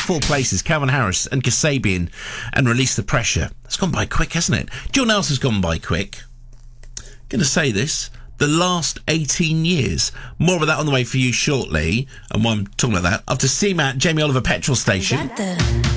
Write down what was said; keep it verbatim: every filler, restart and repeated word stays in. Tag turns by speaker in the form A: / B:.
A: four places, Calvin Harris and Kasabian, and Release the Pressure. It's gone by quick, hasn't it? Do you know what else has gone by quick? Going to say this. The last eighteen years. More of that on the way for you shortly. And while I'm talking about that, after C MAT, Jamie Oliver petrol station.